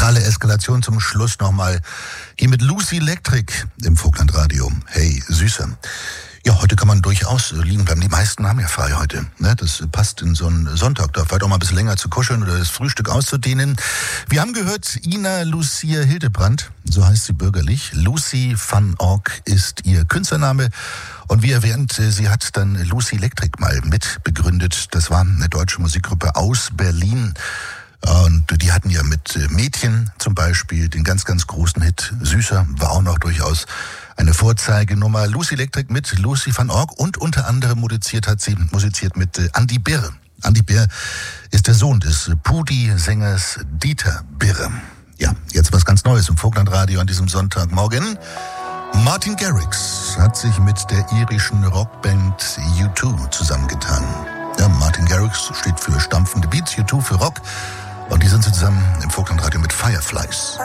Brutale Eskalation zum Schluss nochmal. Hier mit Lucy Electric im Vogtlandradio. Hey, Süße. Ja, heute kann man durchaus liegen bleiben. Die meisten haben ja frei heute. Ne? Das passt in so einen Sonntag. Da vielleicht auch mal ein bisschen länger zu kuscheln oder das Frühstück auszudehnen. Wir haben gehört, Ina Lucia Hildebrandt, so heißt sie bürgerlich. Lucy van Ork ist ihr Künstlername. Und wie erwähnt, sie hat dann Lucy Electric mal mitbegründet. Das war eine deutsche Musikgruppe aus Berlin. Und die hatten ja mit Mädchen zum Beispiel den ganz, ganz großen Hit Süßer, war auch noch durchaus eine Vorzeigenummer. Lucy Electric mit Lucy van Ork und unter anderem musiziert mit Andi Birr. Andi Birr ist der Sohn des Pudi-Sängers Dieter Birr. Ja, jetzt was ganz Neues im Vogtlandradio an diesem Sonntagmorgen. Martin Garrix hat sich mit der irischen Rockband U2 zusammengetan. Ja, Martin Garrix steht für stampfende Beats, U2 für Rock. Und die sind zusammen im Vogtlandradio mit Fireflies.